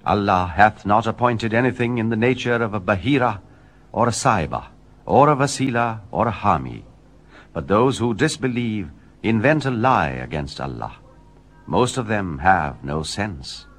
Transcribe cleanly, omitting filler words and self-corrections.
Allah hath not appointed anything in the nature of a Bahira, or a Saiba, or a Wasila, or a Hami. But those who disbelieve invent a lie against Allah. Most of them have no sense.